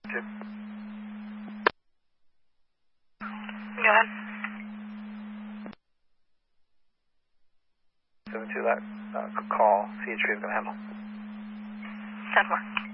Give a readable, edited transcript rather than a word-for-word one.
Two. Go ahead. 72, that call, see you, Tree, going to handle. 10-4.